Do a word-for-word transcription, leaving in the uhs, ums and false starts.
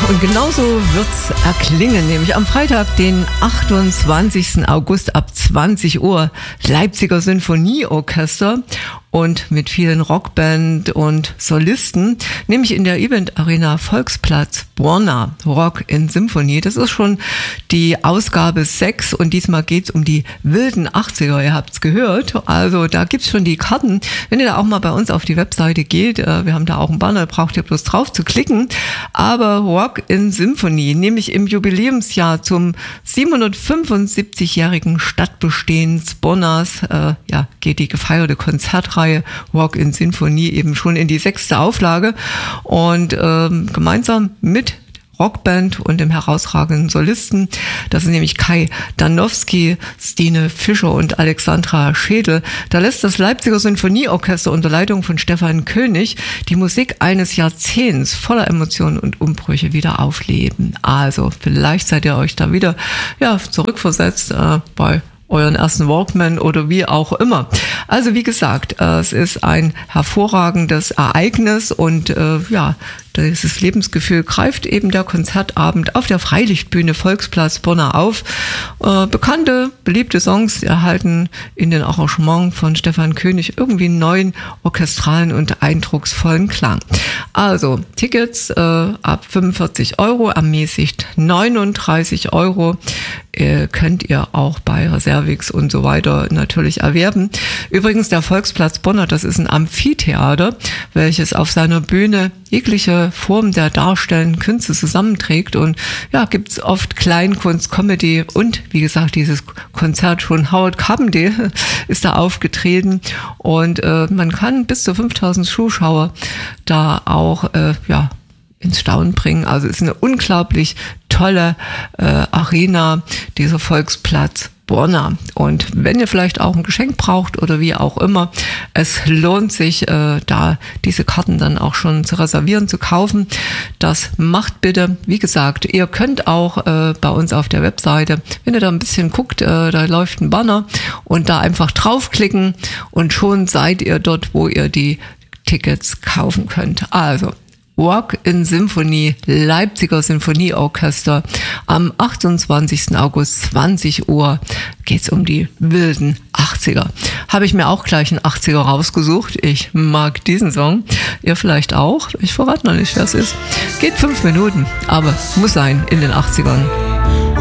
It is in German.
Und genauso wird's erklingen, nämlich am Freitag, den achtundzwanzigsten August ab zwanzig Uhr, Leipziger Sinfonieorchester und mit vielen Rockband und Solisten, nämlich in der Event Arena Volksplatz Borna, Rock in Symphonie. Das ist schon die Ausgabe sechs und diesmal geht's um die wilden achtziger, ihr habt's gehört. Also da gibt's schon die Karten. Wenn ihr da auch mal bei uns auf die Webseite geht, wir haben da auch einen Banner, braucht ihr bloß drauf zu klicken. Aber Rock in Symphonie, nämlich im Jubiläumsjahr zum siebenhundertfünfundsiebzigjährigen Stadtbestehens Bornas, äh, ja, geht die gefeierte Konzertreihe Rock in Symphonie eben schon in die sechste Auflage und ähm, gemeinsam mit Rockband und dem herausragenden Solisten, das ist nämlich Kai Danowski, Stine Fischer und Alexandra Schädel. Da lässt das Leipziger Sinfonieorchester unter Leitung von Stefan König die Musik eines Jahrzehnts voller Emotionen und Umbrüche wieder aufleben. Also vielleicht seid ihr euch da wieder ja zurückversetzt äh, bei euren ersten Walkman oder wie auch immer. Also wie gesagt, es ist ein hervorragendes Ereignis und äh, ja, dieses Lebensgefühl greift eben der Konzertabend auf der Freilichtbühne Volksplatz Borna auf. Äh, bekannte, beliebte Songs erhalten in den Arrangements von Stefan König irgendwie einen neuen orchestralen und eindrucksvollen Klang. Also Tickets äh, ab fünfundvierzig Euro, ermäßigt neununddreißig Euro. Äh, könnt ihr auch bei Reservix und so weiter natürlich erwerben. Übrigens der Volksplatz Borna, das ist ein Amphitheater, welches auf seiner Bühne jegliche Form der darstellenden Künste zusammenträgt und ja, gibt's oft Kleinkunst, Comedy und wie gesagt, dieses Konzert schon Howard Carpendale ist da aufgetreten und äh, man kann bis zu fünftausend Zuschauer da auch äh, ja ins Staunen bringen. Also es ist eine unglaublich tolle äh, Arena, dieser Volksplatz Borna. Und wenn ihr vielleicht auch ein Geschenk braucht oder wie auch immer, es lohnt sich, äh, da diese Karten dann auch schon zu reservieren, zu kaufen. Das macht bitte. Wie gesagt, ihr könnt auch äh, bei uns auf der Webseite, wenn ihr da ein bisschen guckt, äh, da läuft ein Banner und da einfach draufklicken und schon seid ihr dort, wo ihr die Tickets kaufen könnt. Also Rock in Symphonie, Leipziger Sinfonieorchester. Am achtundzwanzigsten August, zwanzig Uhr, geht's um die wilden achtziger. Habe ich mir auch gleich einen achtziger rausgesucht. Ich mag diesen Song. Ihr vielleicht auch. Ich verrate noch nicht, wer es ist. Geht fünf Minuten, aber muss sein in den achtzigern.